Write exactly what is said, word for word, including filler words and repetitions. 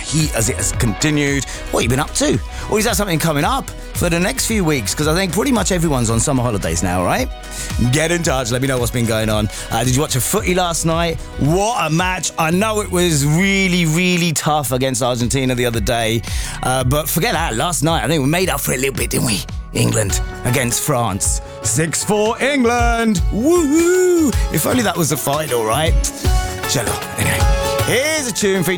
heat as it has continued. What have you been up to? Or is that something coming up for the next few weeks? Because I think pretty much everyone's on summer holidays now, right? Get in touch. Let me know what's been going on. Uh, did you watch a footy last night? What a match. I know it was really, really tough against Argentina the other day. Uh, but forget that. Last night, I think we made up for it a little bit, didn't we? England against France. six four England. Woo! If only that was the final, right? Cello. Anyway, here's a tune for